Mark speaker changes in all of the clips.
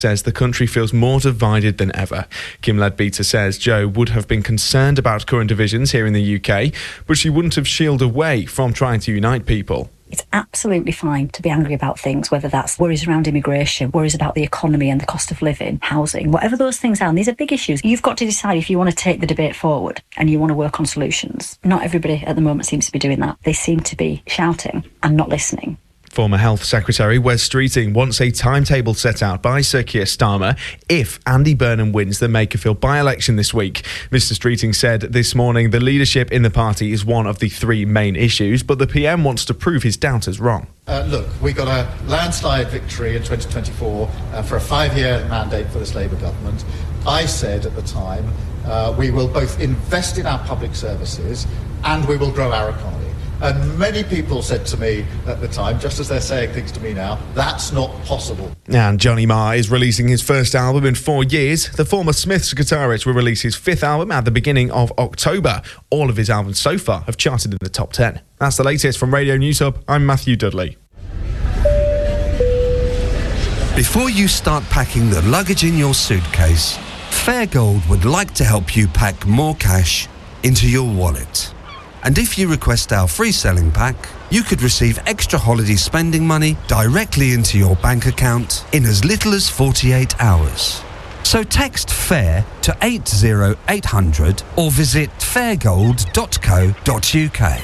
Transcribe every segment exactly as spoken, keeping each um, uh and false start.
Speaker 1: says the country feels more divided than ever. Kim Leadbeater says Jo would have been concerned about current divisions here in the U K, but she wouldn't have shielded away from trying to unite people.
Speaker 2: It's absolutely fine to be angry about things, whether that's worries around immigration, worries about the economy and the cost of living, housing, whatever those things are. And these are big issues. You've got to decide if you want to take the debate forward and you want to work on solutions. Not everybody at the moment seems to be doing that. They seem to be shouting and not listening.
Speaker 1: Former Health Secretary Wes Streeting wants a timetable set out by Sir Keir Starmer if Andy Burnham wins the Makerfield by-election this week. Mister Streeting said this morning the leadership in the party is one of the three main issues, but the P M wants to prove his doubters wrong.
Speaker 3: Uh, look, we got a landslide victory in twenty twenty-four uh, for a five-year mandate for this Labour government. I said at the time uh, we will both invest in our public services and we will grow our economy. And many people said to me at the time, just as they're saying things to me now, that's not possible.
Speaker 1: And Johnny Marr is releasing his first album in four years. The former Smiths guitarist will release his fifth album at the beginning of October. All of his albums so far have charted in the top ten. That's the latest from Radio News Hub. I'm Matthew Dudley.
Speaker 4: Before you start packing the luggage in your suitcase, Fairgold would like to help you pack more cash into your wallet. And if you request our free selling pack, you could receive extra holiday spending money directly into your bank account in as little as forty-eight hours. So text FAIR to eight zero eight hundred or visit fairgold dot co dot uk.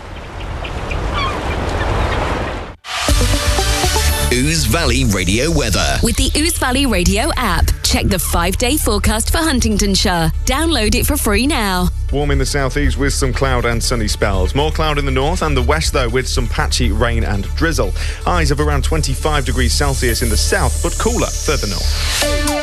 Speaker 5: Ouse Valley Radio weather.
Speaker 6: With the Ouse Valley Radio app, check the five-day forecast for Huntingdonshire. Download it for free now.
Speaker 1: Warm in the southeast with some cloud and sunny spells. More cloud in the north and the west, though, with some patchy rain and drizzle. Highs of around twenty-five degrees Celsius in the south, but cooler further north.